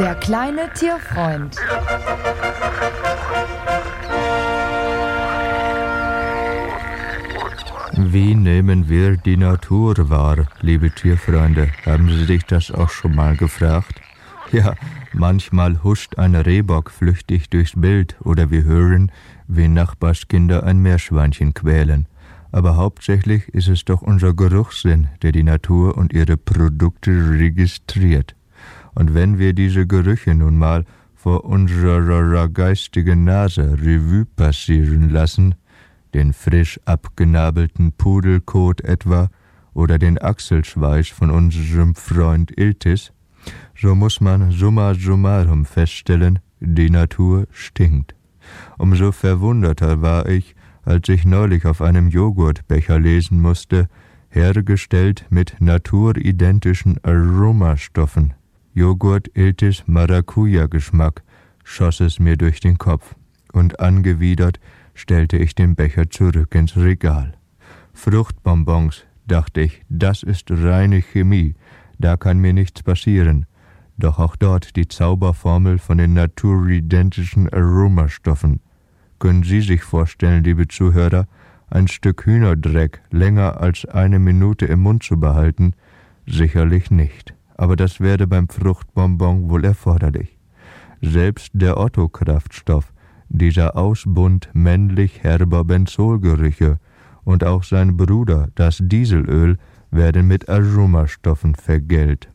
Der kleine Tierfreund. Wie nehmen wir die Natur wahr, liebe Tierfreunde? Haben Sie sich das auch schon mal gefragt? Ja, manchmal huscht ein Rehbock flüchtig durchs Bild oder wir hören, wie Nachbarskinder ein Meerschweinchen quälen. Aber hauptsächlich ist es doch unser Geruchssinn, der die Natur und ihre Produkte registriert. Und wenn wir diese Gerüche nun mal vor unserer geistigen Nase Revue passieren lassen, den frisch abgenabelten Pudelkot etwa oder den Achselschweiß von unserem Freund Iltis, so muss man summa summarum feststellen, die Natur stinkt. Umso verwunderter war ich, als ich neulich auf einem Joghurtbecher lesen musste, hergestellt mit naturidentischen Aromastoffen. Joghurt Iltis Maracuja-Geschmack, schoss es mir durch den Kopf, und angewidert stellte ich den Becher zurück ins Regal. Fruchtbonbons, dachte ich, das ist reine Chemie, da kann mir nichts passieren. Doch auch dort die Zauberformel von den naturidentischen Aromastoffen. Können Sie sich vorstellen, liebe Zuhörer, ein Stück Hühnerdreck länger als 1 Minute im Mund zu behalten? Sicherlich nicht. Aber das werde beim Fruchtbonbon wohl erforderlich. Selbst der Otto-Kraftstoff, dieser Ausbund männlich herber Benzolgerüche, und auch sein Bruder, das Dieselöl, werden mit Aromastoffen vergällt.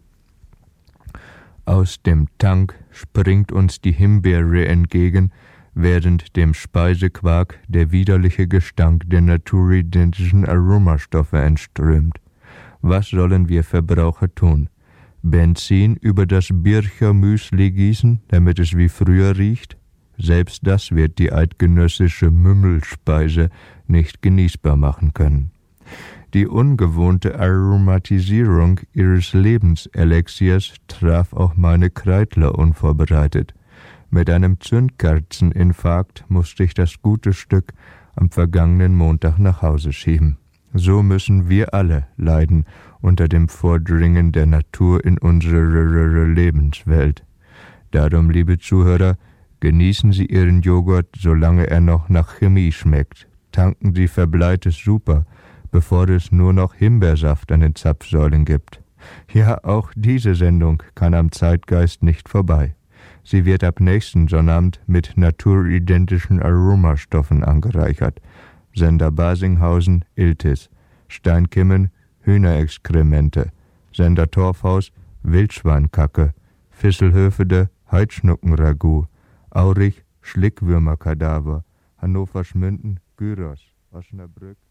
Aus dem Tank springt uns die Himbeere entgegen, während dem Speisequark der widerliche Gestank der naturidentischen Aromastoffe entströmt. Was sollen wir Verbraucher tun? Benzin über das Bircher Müsli gießen, damit es wie früher riecht? Selbst das wird die eidgenössische Mümmelspeise nicht genießbar machen können. Die ungewohnte Aromatisierung ihres Lebenselixiers traf auch meine Kreidler unvorbereitet. Mit einem Zündkerzeninfarkt musste ich das gute Stück am vergangenen Montag nach Hause schieben. So müssen wir alle leiden unter dem Vordringen der Natur in unsere Lebenswelt. Darum, liebe Zuhörer, genießen Sie Ihren Joghurt, solange er noch nach Chemie schmeckt. Tanken Sie verbleites Super, bevor es nur noch Himbeersaft an den Zapfsäulen gibt. Ja, auch diese Sendung kann am Zeitgeist nicht vorbei. Sie wird ab nächsten Sonnabend mit naturidentischen Aromastoffen angereichert. Sender Basinghausen, Iltis. Steinkimmen, Hühnerexkremente. Sender Torfhaus, Wildschweinkacke. Visselhöfede, Heidschnuckenragout. Aurich, Schlickwürmerkadaver. Hannover Schmünden, Gyros. Osnabrück.